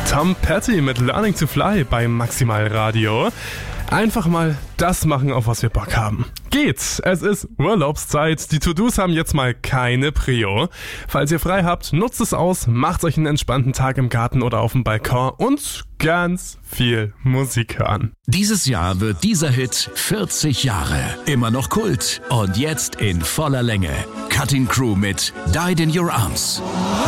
Tom Petty mit Learning to Fly bei Maximal Radio. Einfach mal das machen, auf was wir Bock haben. Geht's! Es ist Urlaubszeit. Die To-Dos haben jetzt mal keine Prio. Falls ihr frei habt, nutzt es aus, macht euch einen entspannten Tag im Garten oder auf dem Balkon und ganz viel Musik hören. Dieses Jahr wird dieser Hit 40 Jahre. Immer noch Kult und jetzt in voller Länge. Cutting Crew mit Died in Your Arms.